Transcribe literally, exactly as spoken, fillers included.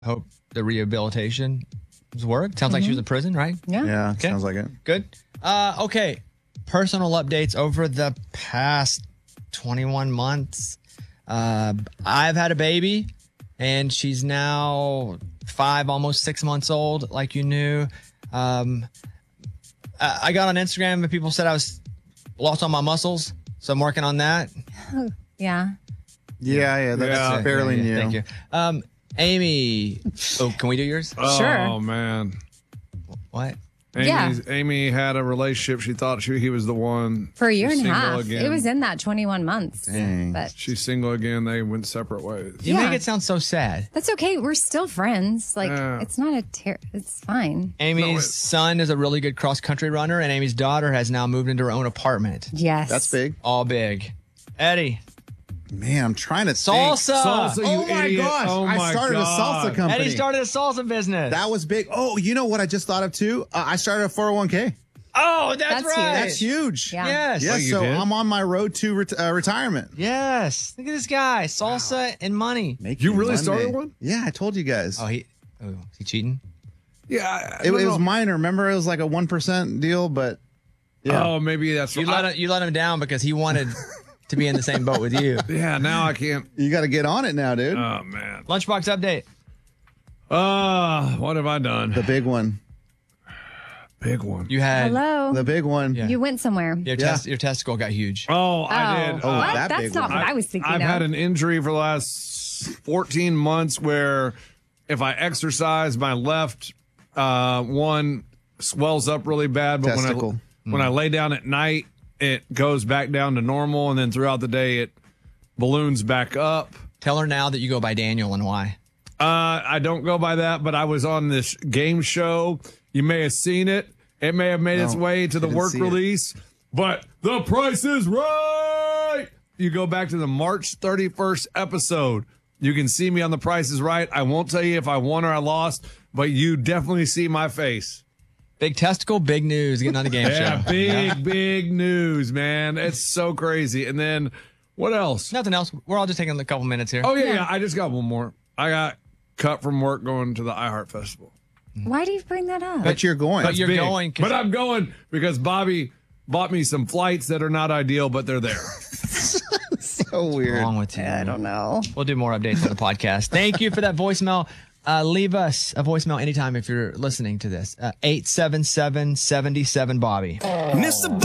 Hope the rehabilitation has worked. Sounds mm-hmm. like she was in prison, right? Yeah. Yeah, okay. Sounds like it. Good. Uh, okay. Personal updates over the past twenty-one months. Uh, I've had a baby, and she's now five, almost six months old, like you knew. Um, I got on Instagram and people said I was lost on my muscles, so I'm working on that. Yeah. Yeah, yeah, that's yeah. fairly yeah, yeah, new. Thank you. Um, Amy, oh, can we do yours? Oh, sure. man. What? Amy's, yeah. Amy had a relationship. She thought she, he was the one. For a year She's and a half. again. It was in that twenty-one months. Dang. But She's single again. They went separate ways. You Yeah. make it sound so sad. that's okay. We're still friends. Like, Yeah. it's not a ter- it's fine. Amy's No, it- son is a really good cross country runner, and Amy's daughter has now moved into her own apartment. Yes. That's big. All big. Eddie. Man, I'm trying to think. Salsa. Salsa, you Oh my idiot. gosh. Oh I my started God. a salsa company. Eddie started a salsa business. That was big. Oh, you know what I just thought of too? Uh, I started a four oh one k. oh, that's, That's right. huge. That's huge. Yeah. Yes. Yes, Oh, you so did? I'm on my road to ret- uh, retirement. Yes. Look at this guy. Salsa and money. Making You really Monday. started one? Yeah, I told you guys. Oh, he. Oh, is he cheating? Yeah. I- I it, it don't was know. minor. Remember, it was like a one percent deal, but yeah. Oh, maybe that's You let him, you let him down because he wanted to be in the same boat with you. Yeah, now I can't. You got to get on it now, dude. Oh, man. Lunchbox update. Uh, what have I done? the big one. Big one. You had Hello. The big one. Yeah. You went somewhere. your, Yeah. test, your testicle got huge. Oh, I Oh. did. Oh, Uh, what? that That's big not one. what I was thinking I've of. had an injury for the last fourteen months where if I exercise, my left uh, one swells up really bad. But Testicle. when I, when I lay down at night, it goes back down to normal. And then throughout the day, it balloons back up. Tell her now that you go by Daniel and why. Uh, I don't go by that, but I was on this game show. You may have seen it. It may have made its No, way to the didn't work see it. release, but The Price is Right. You go back to the March thirty-first episode. You can see me on The Price is Right. I won't tell you if I won or I lost, but you definitely see my face. Big testicle, big news. Getting on the game Yeah, show. big, big news, man. It's so crazy. And then what else? Nothing else. We're all just taking a couple minutes here. Oh, yeah, yeah. I just got one more. I got cut from work going to the iHeart Festival. Why do you bring that up? But you're going. But you're Big. going 'cause- But I'm going because Bobby bought me some flights that are not ideal, but they're there. so What's weird. wrong with you? I don't know. We'll do more updates on the podcast. Thank you for that voicemail. Uh, leave us a voicemail anytime if you're listening to this. Uh, eight seven seven, seven seven, Bobby. Mister